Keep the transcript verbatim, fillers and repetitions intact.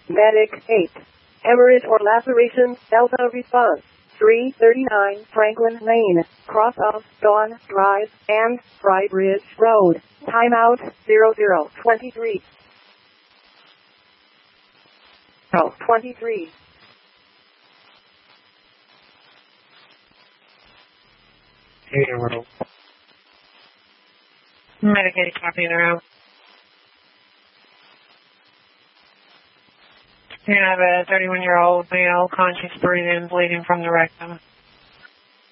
Medic eight. Hemorrhage or laceration, Delta response. three thirty-nine Franklin Lane, cross of Dawn Drive and Fry Bridge Road. Timeout zero zero twenty-three. Oh, twenty-three. Hey, Emerald. Medic eight, copy the route. You have a thirty-one-year-old male, conscious breathing, bleeding from the rectum.